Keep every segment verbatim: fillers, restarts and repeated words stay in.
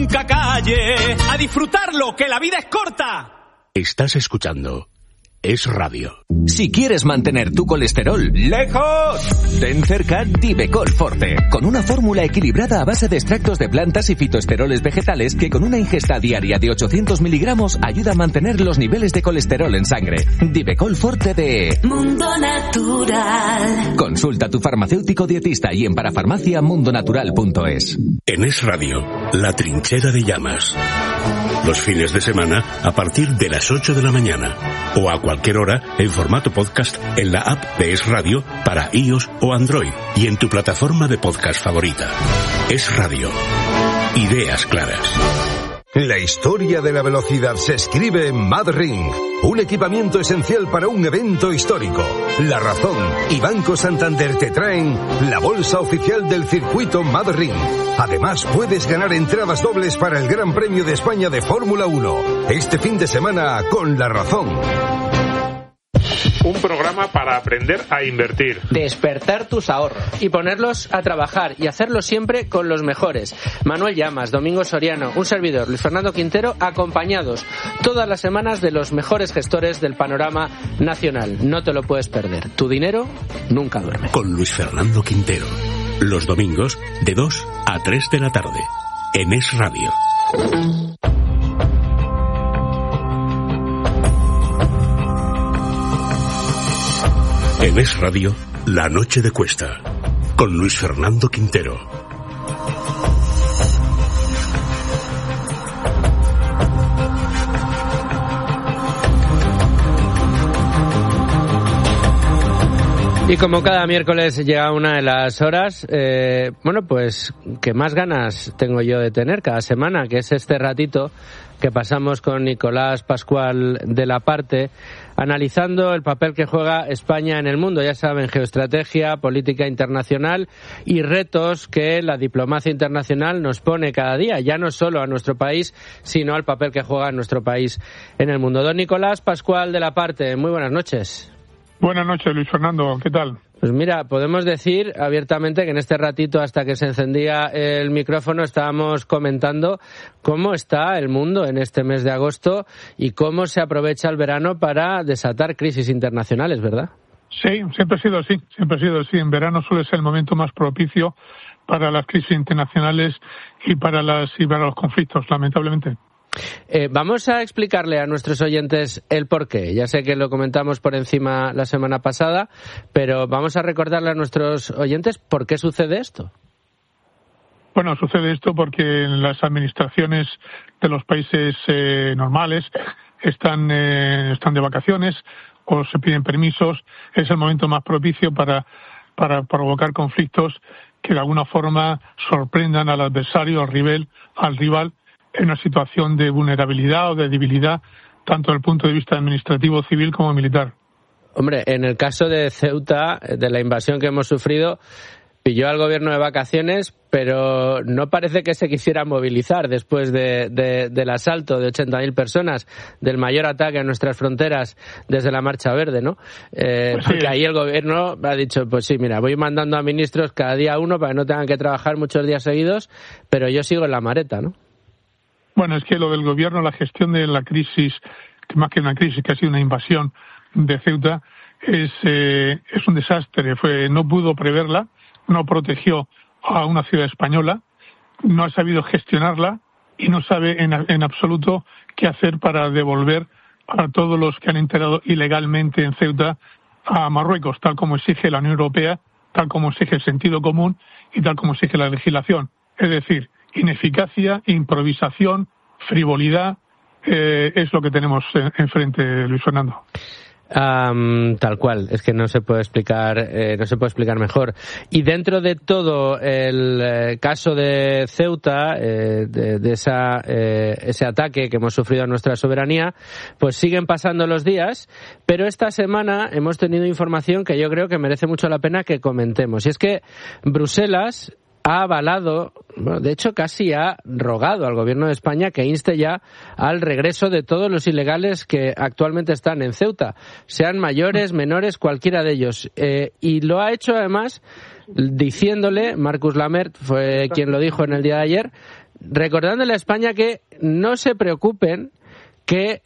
nunca calle, a disfrutarlo, que la vida es corta. Estás escuchando Es Radio. Si quieres mantener tu colesterol lejos, ten cerca Divecol Forte, con una fórmula equilibrada a base de extractos de plantas y fitoesteroles vegetales que con una ingesta diaria de ochocientos miligramos ayuda a mantener los niveles de colesterol en sangre. Divecol Forte de Mundo Natural. Consulta a tu farmacéutico dietista y en parafarmacia mundonatural punto es. En Es Radio, La Trinchera de Llamas. Los fines de semana a partir de las ocho de la mañana o a cualquier hora en formato podcast en la app de Es Radio para iOS o Android y en tu plataforma de podcast favorita. Es Radio. Ideas claras. La historia de la velocidad se escribe en MadRing, un equipamiento esencial para un evento histórico. La Razón y Banco Santander te traen la bolsa oficial del circuito MadRing. Además, puedes ganar entradas dobles para el Gran Premio de España de Fórmula uno, este fin de semana con La Razón. Un programa para aprender a invertir. Despertar tus ahorros y ponerlos a trabajar y hacerlo siempre con los mejores. Manuel Llamas, Domingo Soriano, un servidor, Luis Fernando Quintero, acompañados todas las semanas de los mejores gestores del panorama nacional. No te lo puedes perder. Tu dinero nunca duerme. Con Luis Fernando Quintero. Los domingos de dos a tres de la tarde. En Es Radio. En Es Radio, La Noche de Cuesta, con Luis Fernando Quintero. Y como cada miércoles llega una de las horas, eh, bueno, pues que más ganas tengo yo de tener cada semana, que es este ratito que pasamos con Nicolás Pascual de la Parte, analizando el papel que juega España en el mundo. Ya saben, geoestrategia, política internacional y retos que la diplomacia internacional nos pone cada día, ya no solo a nuestro país, sino al papel que juega nuestro país en el mundo. Don Nicolás Pascual de la Parte, muy buenas noches. Buenas noches, Luis Fernando. ¿Qué tal? Pues mira, podemos decir abiertamente que en este ratito, hasta que se encendía el micrófono, estábamos comentando cómo está el mundo en este mes de agosto y cómo se aprovecha el verano para desatar crisis internacionales, ¿verdad? Sí, siempre ha sido así, siempre ha sido así. En verano suele ser el momento más propicio para las crisis internacionales y para, las, y para los conflictos, lamentablemente. Eh, vamos a explicarle a nuestros oyentes el porqué. Ya sé que lo comentamos por encima la semana pasada, pero vamos a recordarle a nuestros oyentes por qué sucede esto. Bueno, sucede esto porque las administraciones de los países eh, normales están, eh, están de vacaciones o se piden permisos. Es el momento más propicio para, para provocar conflictos que de alguna forma sorprendan al adversario, al rival, al rival en una situación de vulnerabilidad o de debilidad, tanto desde el punto de vista administrativo, civil como militar. Hombre, en el caso de Ceuta, de la invasión que hemos sufrido, pilló al gobierno de vacaciones, pero no parece que se quisiera movilizar después de, de, del asalto de ochenta mil personas, del mayor ataque a nuestras fronteras desde la Marcha Verde, ¿no? Eh, pues sí. Porque ahí el gobierno ha dicho, pues sí, mira, voy mandando a ministros cada día uno para que no tengan que trabajar muchos días seguidos, pero yo sigo en la mareta, ¿no? Bueno, es que lo del gobierno, la gestión de la crisis, que más que una crisis, que ha sido una invasión de Ceuta, es, eh, es un desastre. Fue, no pudo preverla, no protegió a una ciudad española, no ha sabido gestionarla y no sabe en, en absoluto qué hacer para devolver a todos los que han entrado ilegalmente en Ceuta a Marruecos, tal como exige la Unión Europea, tal como exige el sentido común y tal como exige la legislación. Es decir, ineficacia, improvisación, frivolidad, eh, es lo que tenemos enfrente, Luis Fernando. Um, tal cual, es que no se puede explicar, eh, no se puede explicar mejor. Y dentro de todo el eh, caso de Ceuta, eh, de, de esa, eh, ese ataque que hemos sufrido a nuestra soberanía, pues siguen pasando los días, pero esta semana hemos tenido información que yo creo que merece mucho la pena que comentemos. Y es que Bruselas ha avalado, bueno, de hecho casi ha rogado al gobierno de España que inste ya al regreso de todos los ilegales que actualmente están en Ceuta, sean mayores, menores, cualquiera de ellos. Eh, y lo ha hecho además diciéndole, Marcus Lammert fue quien lo dijo en el día de ayer, recordándole a España que no se preocupen, que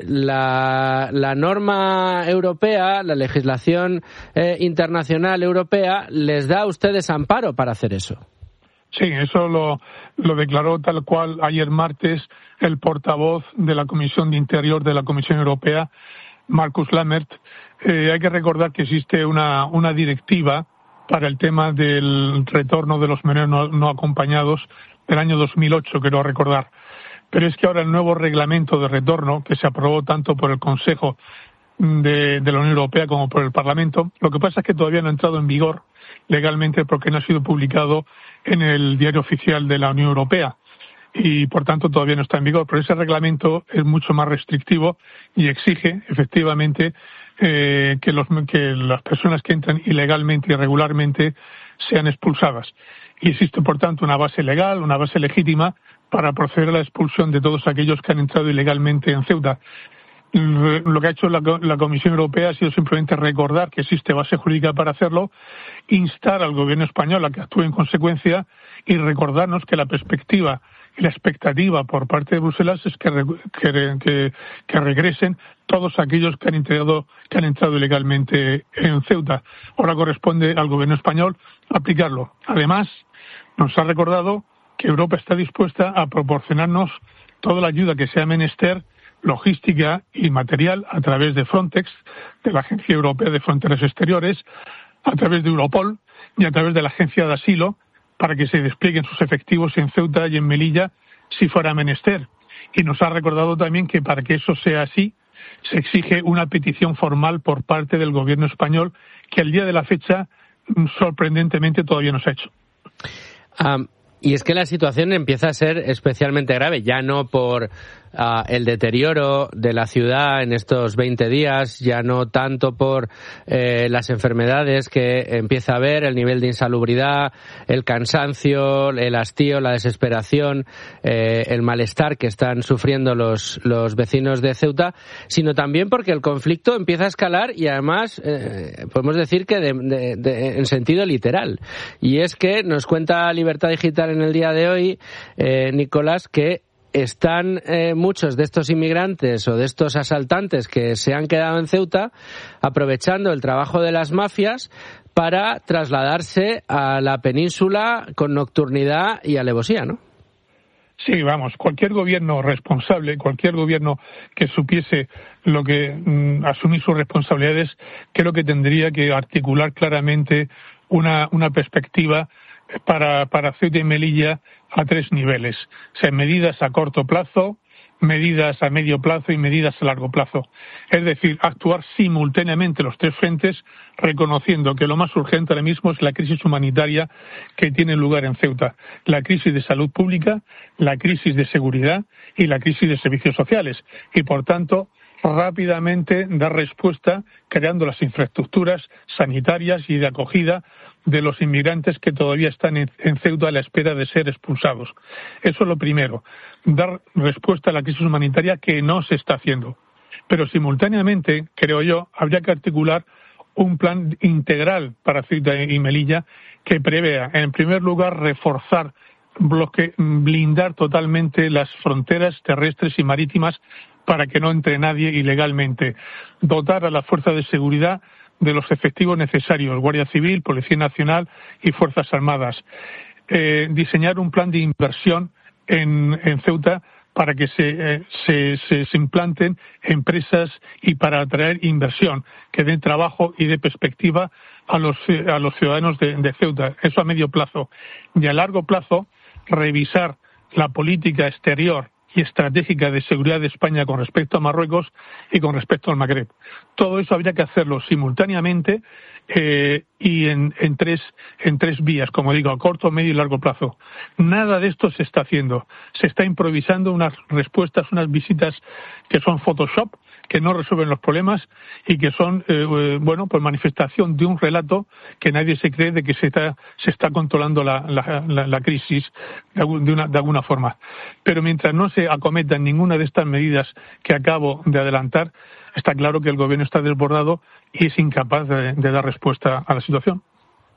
la, la norma europea, la legislación eh, internacional europea, les da a ustedes amparo para hacer eso. Sí, eso lo, lo declaró tal cual ayer martes el portavoz de la Comisión de Interior de la Comisión Europea, Markus Lammert. Eh, hay que recordar que existe una, una directiva para el tema del retorno de los menores no, no acompañados del año dos mil ocho, quiero recordar. Pero es que ahora el nuevo reglamento de retorno, que se aprobó tanto por el Consejo de, de la Unión Europea como por el Parlamento, lo que pasa es que todavía no ha entrado en vigor legalmente porque no ha sido publicado en el Diario Oficial de la Unión Europea y por tanto todavía no está en vigor. Pero ese reglamento es mucho más restrictivo y exige efectivamente eh, que, los, que las personas que entran ilegalmente y irregularmente sean expulsadas. Y existe por tanto una base legal, una base legítima para proceder a la expulsión de todos aquellos que han entrado ilegalmente en Ceuta. Lo que ha hecho la, la Comisión Europea ha sido simplemente recordar que existe base jurídica para hacerlo, instar al gobierno español a que actúe en consecuencia y recordarnos que la perspectiva y la expectativa por parte de Bruselas es que, que, que, que regresen todos aquellos que han entrado, que han entrado ilegalmente en Ceuta. Ahora corresponde al gobierno español aplicarlo. Además, nos ha recordado que Europa está dispuesta a proporcionarnos toda la ayuda que sea menester, logística y material, a través de Frontex, de la Agencia Europea de Fronteras Exteriores, a través de Europol y a través de la Agencia de Asilo, para que se desplieguen sus efectivos en Ceuta y en Melilla si fuera menester. Y nos ha recordado también que para que eso sea así, se exige una petición formal por parte del gobierno español, que al día de la fecha, sorprendentemente, todavía no se ha hecho. Um... Y es que la situación empieza a ser especialmente grave, ya no por uh, el deterioro de la ciudad en estos veinte días, ya no tanto por eh, las enfermedades que empieza a haber, el nivel de insalubridad, el cansancio, el hastío, la desesperación, eh, el malestar que están sufriendo los, los vecinos de Ceuta, sino también porque el conflicto empieza a escalar y además eh, podemos decir que de, de, de, en sentido literal. Y es que nos cuenta Libertad Digital en el día de hoy, eh, Nicolás, que están eh, muchos de estos inmigrantes o de estos asaltantes que se han quedado en Ceuta aprovechando el trabajo de las mafias para trasladarse a la península con nocturnidad y alevosía, ¿no? Sí, vamos, cualquier gobierno responsable, cualquier gobierno que supiese lo que mm, asumir sus responsabilidades, creo que tendría que articular claramente una, una perspectiva para, para Ceuta y Melilla a tres niveles. O sea, medidas a corto plazo, medidas a medio plazo y medidas a largo plazo. Es decir, actuar simultáneamente los tres frentes, reconociendo que lo más urgente ahora mismo es la crisis humanitaria que tiene lugar en Ceuta, la crisis de salud pública, la crisis de seguridad y la crisis de servicios sociales. Y, por tanto, rápidamente dar respuesta creando las infraestructuras sanitarias y de acogida de los inmigrantes que todavía están en, en Ceuta a la espera de ser expulsados. Eso es lo primero, dar respuesta a la crisis humanitaria que no se está haciendo. Pero simultáneamente, creo yo, habría que articular un plan integral para Ceuta y Melilla que prevea, en primer lugar, reforzar, bloque, blindar totalmente las fronteras terrestres y marítimas para que no entre nadie ilegalmente, dotar a la fuerza de seguridad de los efectivos necesarios, Guardia Civil, Policía Nacional y Fuerzas Armadas. Eh, diseñar un plan de inversión en, en Ceuta para que se, eh, se, se, se implanten empresas y para atraer inversión, que den trabajo y dé perspectiva a los, a los ciudadanos de, de Ceuta. Eso a medio plazo. Y a largo plazo, revisar la política exterior y estratégica de seguridad de España con respecto a Marruecos y con respecto al Magreb. Todo eso habría que hacerlo simultáneamente eh, y en, en tres en tres vías, como digo, a corto, medio y largo plazo. Nada de esto se está haciendo. Se está improvisando unas respuestas, unas visitas que son Photoshop, que no resuelven los problemas y que son, eh, bueno, pues manifestación de un relato que nadie se cree de que se está, se está controlando la, la, la, la crisis de, de, una, de alguna forma. Pero mientras no se acometan ninguna de estas medidas que acabo de adelantar, está claro que el gobierno está desbordado y es incapaz de, de dar respuesta a la situación.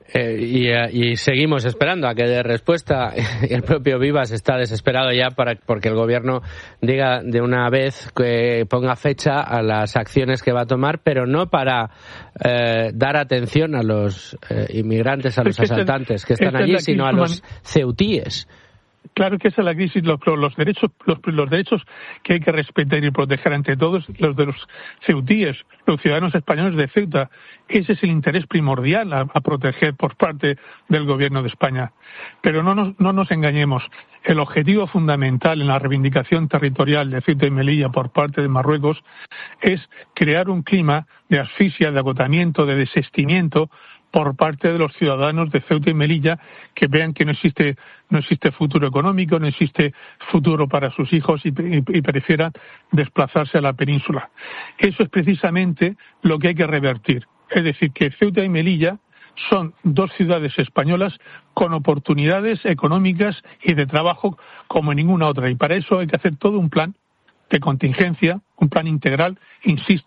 Eh, y, y seguimos esperando a que dé respuesta. El propio Vivas está desesperado ya para porque el gobierno diga de una vez, que ponga fecha a las acciones que va a tomar, pero no para eh, dar atención a los eh, inmigrantes, a los asaltantes que están allí, sino a los ceutíes. Claro que esa es la crisis, los, los derechos los, los derechos que hay que respetar y proteger ante todos, los de los ceutíes, los ciudadanos españoles de Ceuta. Ese es el interés primordial a, a proteger por parte del Gobierno de España. Pero no nos, no nos engañemos. El objetivo fundamental en la reivindicación territorial de Ceuta y Melilla por parte de Marruecos es crear un clima de asfixia, de agotamiento, de desistimiento por parte de los ciudadanos de Ceuta y Melilla, que vean que no existe no existe futuro económico, no existe futuro para sus hijos y, y, y prefieran desplazarse a la península. Eso es precisamente lo que hay que revertir. Es decir, que Ceuta y Melilla son dos ciudades españolas con oportunidades económicas y de trabajo como ninguna otra. Y para eso hay que hacer todo un plan de contingencia, un plan integral, insisto,